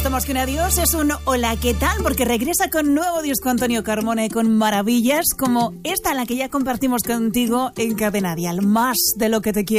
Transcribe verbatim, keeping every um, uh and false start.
Esto más que un adiós es un hola, ¿qué tal? Porque regresa con nuevo disco Antonio Carmona, con maravillas como esta, la que ya compartimos contigo en Cadena Dial. Más de lo que te quiero.